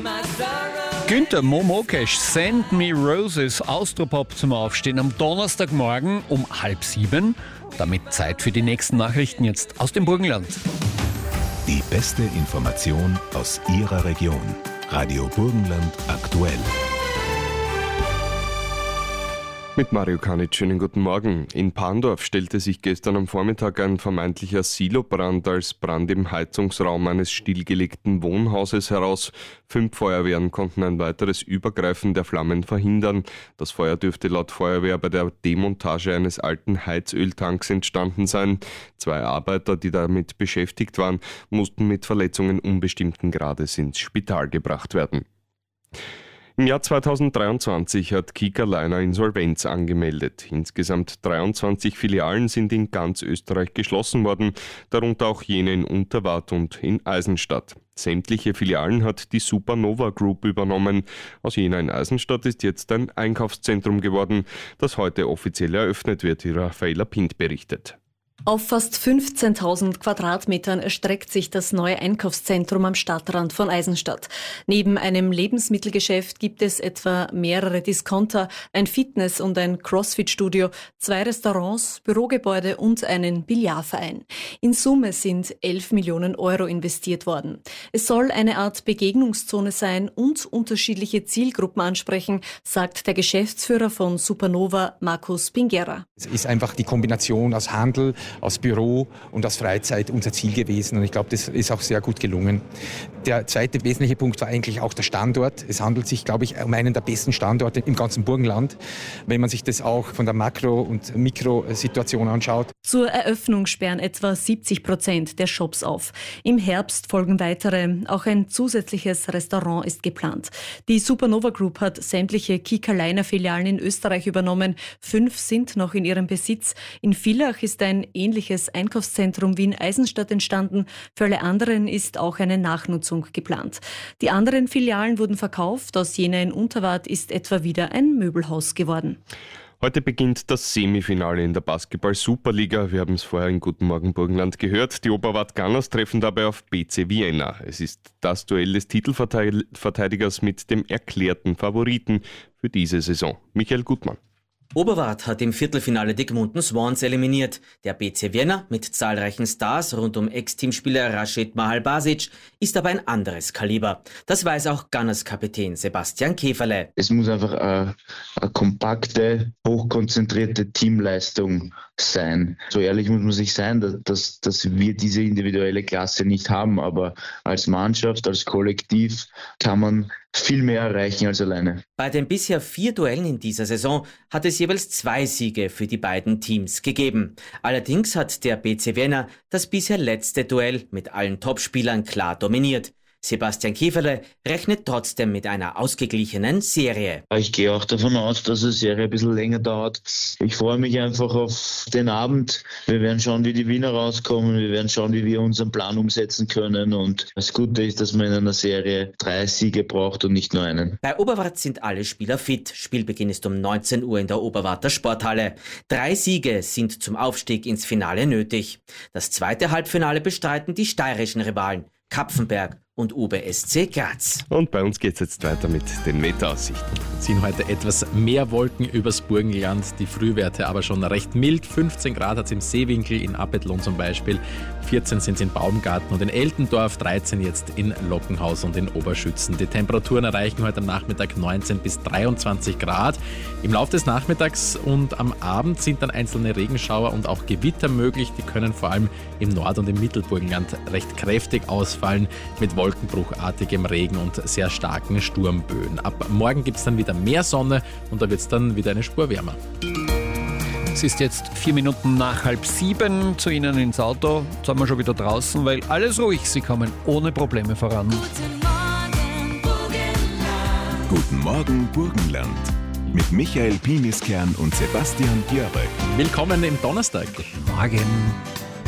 Günther Momokesh, Send Me Roses, Austropop zum Aufstehen am Donnerstagmorgen um 6:30. Damit Zeit für die nächsten Nachrichten jetzt aus dem Burgenland. Die beste Information aus Ihrer Region. Radio Burgenland aktuell. Mit Mario Kanic, schönen guten Morgen. In Pandorf stellte sich gestern am Vormittag ein vermeintlicher Silobrand als Brand im Heizungsraum eines stillgelegten Wohnhauses heraus. 5 Feuerwehren konnten ein weiteres Übergreifen der Flammen verhindern. Das Feuer dürfte laut Feuerwehr bei der Demontage eines alten Heizöltanks entstanden sein. 2 Arbeiter, die damit beschäftigt waren, mussten mit Verletzungen unbestimmten Grades ins Spital gebracht werden. Im Jahr 2023 hat Kiekerleiner Insolvenz angemeldet. Insgesamt 23 Filialen sind in ganz Österreich geschlossen worden, darunter auch jene in Unterwart und in Eisenstadt. Sämtliche Filialen hat die Supernova Group übernommen. Aus jener in Eisenstadt ist jetzt ein Einkaufszentrum geworden, das heute offiziell eröffnet wird, wie Raffaella Pint berichtet. Auf fast 15.000 Quadratmetern erstreckt sich das neue Einkaufszentrum am Stadtrand von Eisenstadt. Neben einem Lebensmittelgeschäft gibt es etwa mehrere Discounter, ein Fitness- und ein Crossfit-Studio, 2 Restaurants, Bürogebäude und einen Billardverein. In Summe sind 11 Millionen Euro investiert worden. Es soll eine Art Begegnungszone sein und unterschiedliche Zielgruppen ansprechen, sagt der Geschäftsführer von Supernova, Markus Pinguera. Es ist einfach die Kombination aus Handel, aus Büro und aus Freizeit unser Ziel gewesen. Und ich glaube, das ist auch sehr gut gelungen. Der zweite wesentliche Punkt war eigentlich auch der Standort. Es handelt sich, glaube ich, um einen der besten Standorte im ganzen Burgenland, wenn man sich das auch von der Makro- und Mikrosituation anschaut. Zur Eröffnung sperren etwa 70% der Shops auf. Im Herbst folgen weitere. Auch ein zusätzliches Restaurant ist geplant. Die Supernova Group hat sämtliche Kiekerleiner-Filialen in Österreich übernommen. 5 sind noch in ihrem Besitz. In Villach ist ein ähnliches Einkaufszentrum wie in Eisenstadt entstanden. Für alle anderen ist auch eine Nachnutzung geplant. Die anderen Filialen wurden verkauft. Aus jener in Unterwart ist etwa wieder ein Möbelhaus geworden. Heute beginnt das Semifinale in der Basketball-Superliga. Wir haben es vorher in Guten Morgen Burgenland gehört. Die Oberwart Gunners treffen dabei auf BC Vienna. Es ist das Duell des Titelverteidigers mit dem erklärten Favoriten für diese Saison. Michael Gutmann. Oberwart hat im Viertelfinale die Gmunden Swans eliminiert. Der BC Vienna mit zahlreichen Stars rund um Ex-Teamspieler Rashid Mahal-Basic ist aber ein anderes Kaliber. Das weiß auch Gunners-Kapitän Sebastian Käferle. Es muss einfach eine kompakte, hochkonzentrierte Teamleistung sein. So ehrlich muss man sich sein, dass wir diese individuelle Klasse nicht haben, aber als Mannschaft, als Kollektiv kann man viel mehr erreichen als alleine. Bei den bisher 4 Duellen in dieser Saison hat es jeweils 2 Siege für die beiden Teams gegeben. Allerdings hat der BC Vienna das bisher letzte Duell mit allen Topspielern klar dominiert. Sebastian Käferle rechnet trotzdem mit einer ausgeglichenen Serie. Ich gehe auch davon aus, dass die Serie ein bisschen länger dauert. Ich freue mich einfach auf den Abend. Wir werden schauen, wie die Wiener rauskommen. Wir werden schauen, wie wir unseren Plan umsetzen können. Und das Gute ist, dass man in einer Serie 3 Siege braucht und nicht nur einen. Bei Oberwart sind alle Spieler fit. Spielbeginn ist um 19 Uhr in der Oberwarter Sporthalle. 3 Siege sind zum Aufstieg ins Finale nötig. Das zweite Halbfinale bestreiten die steirischen Rivalen Kapfenberg und UBSC Graz. Und bei uns geht es jetzt weiter mit den Wetteraussichten. Es sind heute etwas mehr Wolken übers Burgenland, die Frühwerte aber schon recht mild. 15 Grad hat es im Seewinkel, in Appetlohn zum Beispiel, 14 sind es in Baumgarten und in Eltendorf, 13 jetzt in Lockenhaus und in Oberschützen. Die Temperaturen erreichen heute am Nachmittag 19 bis 23 Grad. Im Laufe des Nachmittags und am Abend sind dann einzelne Regenschauer und auch Gewitter möglich. Die können vor allem im Nord- und im Mittelburgenland recht kräftig ausfallen mit wolkenbruchartigem Regen und sehr starken Sturmböen. Ab morgen gibt es dann wieder mehr Sonne und da wird es dann wieder eine Spur wärmer. Es ist jetzt 4 Minuten nach 6:30 zu Ihnen ins Auto. Jetzt sind wir schon wieder draußen, weil alles ruhig, Sie kommen ohne Probleme voran. Guten Morgen Burgenland. Mit Michael Pieniskern und Sebastian Björk. Willkommen im Donnerstag. Morgen.